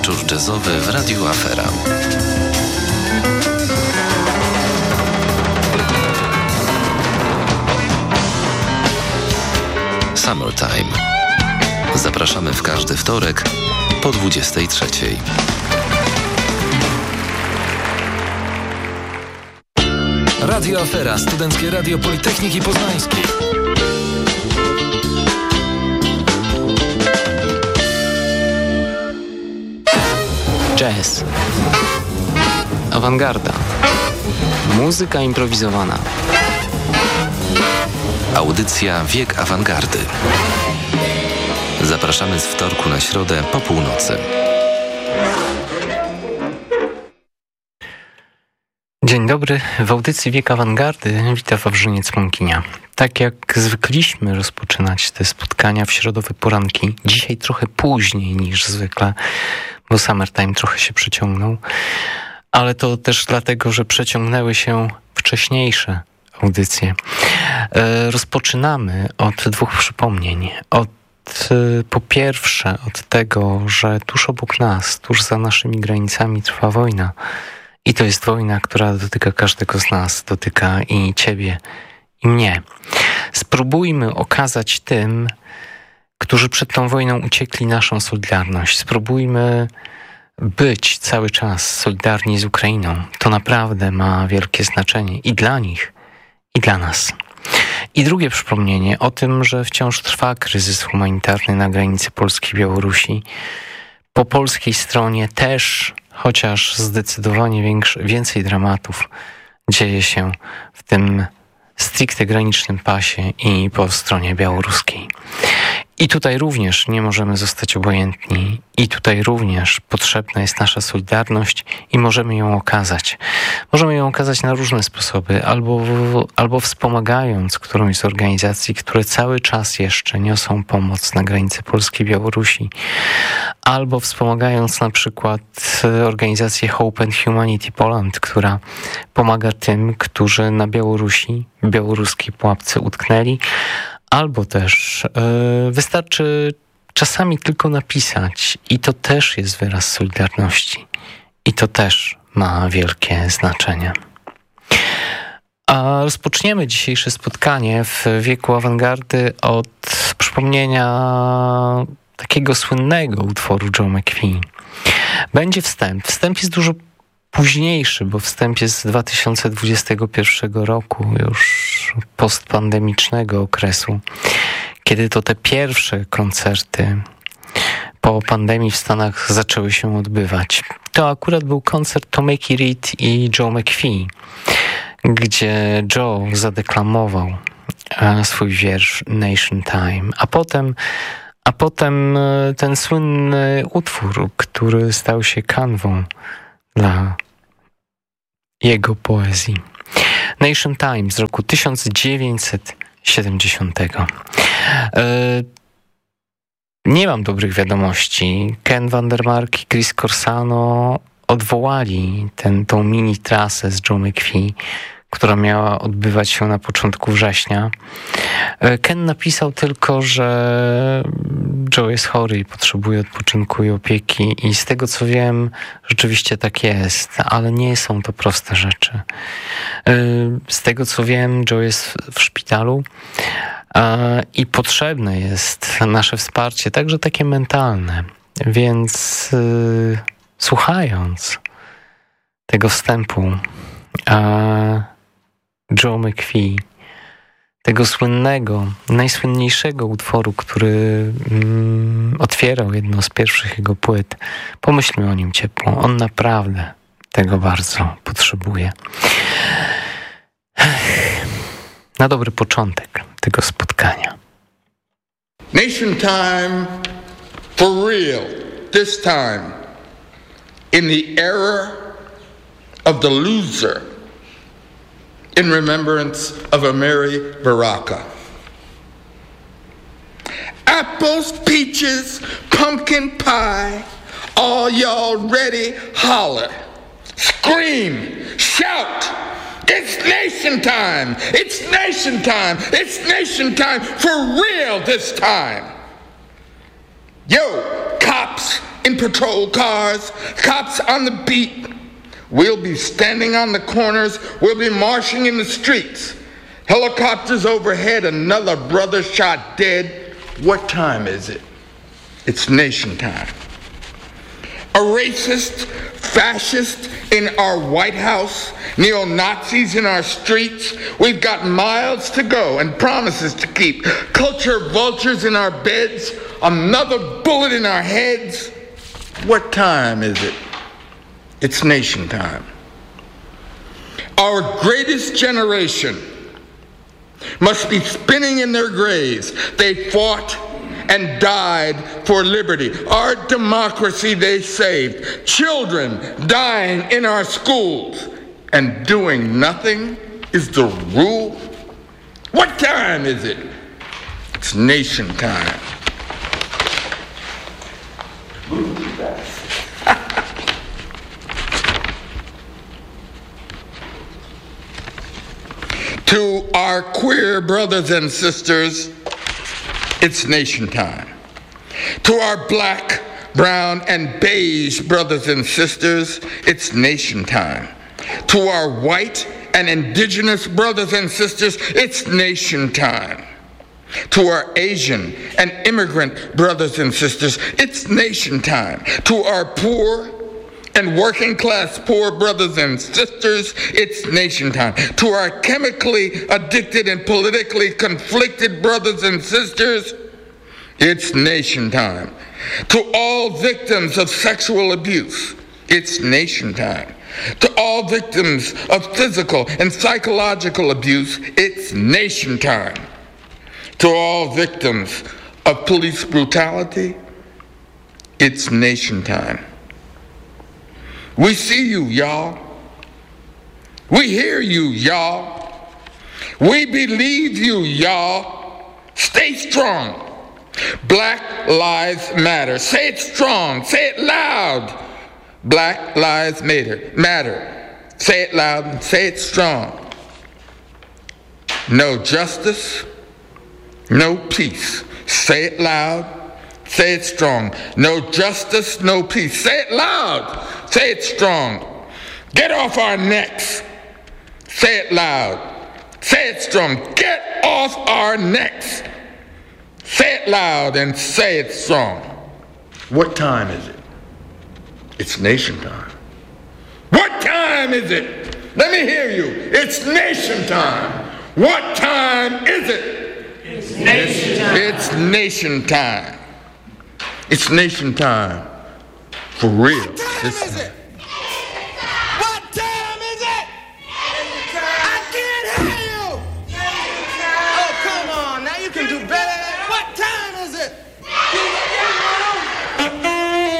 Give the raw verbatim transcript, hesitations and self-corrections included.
Wieczór jazzowy w Radiu Afera. Summertime. Zapraszamy w każdy wtorek po dwudziestej trzeciej. Radio Afera, Studenckie Radio Politechniki Poznańskiej. Jazz. Awangarda. Muzyka improwizowana. Audycja Wiek Awangardy. Zapraszamy z wtorku na środę po północy. Dzień dobry, w audycji Wiek Awangardy wita Wawrzyniec Mąkinia. Tak jak zwykliśmy rozpoczynać te spotkania w środowe poranki, dzisiaj trochę później niż zwykle, bo Summertime trochę się przeciągnął, ale to też dlatego, że przeciągnęły się wcześniejsze audycje. E, rozpoczynamy od dwóch przypomnień. Od, e, po pierwsze od tego, że tuż obok nas, tuż za naszymi granicami trwa wojna. I to jest wojna, która dotyka każdego z nas, dotyka i ciebie, i mnie. Spróbujmy okazać tym, którzy przed tą wojną uciekli, naszą solidarność. Spróbujmy być cały czas solidarni z Ukrainą. To naprawdę ma wielkie znaczenie i dla nich, i dla nas. I drugie przypomnienie o tym, że wciąż trwa kryzys humanitarny na granicy Polski i Białorusi. Po polskiej stronie też, chociaż zdecydowanie większy, więcej dramatów dzieje się w tym stricte granicznym pasie i po stronie białoruskiej. I tutaj również nie możemy zostać obojętni. I tutaj również potrzebna jest nasza solidarność i możemy ją okazać. Możemy ją okazać na różne sposoby, albo, albo wspomagając którąś z organizacji, które cały czas jeszcze niosą pomoc na granicy Polski i Białorusi, albo wspomagając na przykład organizację Hope and Humanity Poland, która pomaga tym, którzy na Białorusi, w białoruskiej pułapce utknęli, albo też yy, wystarczy czasami tylko napisać i to też jest wyraz solidarności i to też ma wielkie znaczenie. A rozpoczniemy dzisiejsze spotkanie w Wieku Awangardy od przypomnienia takiego słynnego utworu Joe McPhee. Będzie wstęp. Wstęp jest dużo późniejszy, bo wstęp jest z dwa tysiące dwudziestego pierwszego roku, już postpandemicznego okresu, kiedy to te pierwsze koncerty po pandemii w Stanach zaczęły się odbywać. To akurat był koncert Tomeki Reed i Joe McPhee, gdzie Joe zadeklamował swój wiersz Nation Time, a potem a potem ten słynny utwór, który stał się kanwą dla jego poezji. Nation Time z roku tysiąc dziewięćset siedemdziesiątego. E, nie mam dobrych wiadomości. Ken Vandermark i Chris Corsano odwołali ten, tą mini trasę z Joe McPhee, która miała odbywać się na początku września. Ken napisał tylko, że Joe jest chory i potrzebuje odpoczynku i opieki i z tego co wiem, rzeczywiście tak jest, ale nie są to proste rzeczy. Z tego co wiem, Joe jest w szpitalu i potrzebne jest nasze wsparcie, także takie mentalne, więc słuchając tego wstępu Joe McPhee, tego słynnego, najsłynniejszego utworu, który mm, otwierał jedną z pierwszych jego płyt. Pomyślmy o nim ciepło. On naprawdę tego bardzo potrzebuje. Na dobry początek tego spotkania. Nation time for real, this time in the era of the loser, in remembrance of a Mary Baraka. Apples, peaches, pumpkin pie, all y'all ready, holler, scream, shout. It's nation time! It's nation time! It's nation time for real this time! Yo, cops in patrol cars, cops on the beat. We'll be standing on the corners. We'll be marching in the streets. Helicopters overhead, another brother shot dead. What time is it? It's nation time. A racist, fascist in our White House, neo-Nazis in our streets. We've got miles to go and promises to keep. Culture vultures in our beds, another bullet in our heads. What time is it? It's nation time. Our greatest generation must be spinning in their graves. They fought and died for liberty. Our democracy they saved. Children dying in our schools. And doing nothing is the rule. What time is it? It's nation time. To our queer brothers and sisters, it's nation time. To our black, brown, and beige brothers and sisters, it's nation time. To our white and indigenous brothers and sisters, it's nation time. To our Asian and immigrant brothers and sisters, it's nation time. To our poor and working class poor brothers and sisters, it's nation time. To our chemically addicted and politically conflicted brothers and sisters, it's nation time. To all victims of sexual abuse, it's nation time. To all victims of physical and psychological abuse, it's nation time. To all victims of police brutality, it's nation time. We see you, y'all. We hear you, y'all. We believe you, y'all. Stay strong. Black Lives Matter. Say it strong. Say it loud. Black Lives Matter. Matter. Say it loud and say it strong. No justice, no peace. Say it loud. Say it strong. No justice, no peace. Say it loud. Say it strong. Get off our necks. Say it loud. Say it strong. Get off our necks. Say it loud and say it strong. What time is it? It's nation time. What time is it? Let me hear you. It's nation time. What time is it? It's nation time. It's nation time. It's nation time. For real. What time is it?